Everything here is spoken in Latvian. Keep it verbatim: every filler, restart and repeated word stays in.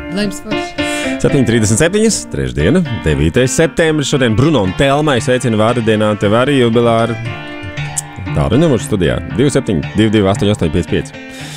Laims forši. septiņi trīsdesmit septiņi, trešdiena, devītais septembris. Šodien Bruno un Telmai sveicina vārda dienā, tev arī jubilāri. Tāda numurs studijā divi septiņi divi divi astoņi astoņi pieci pieci.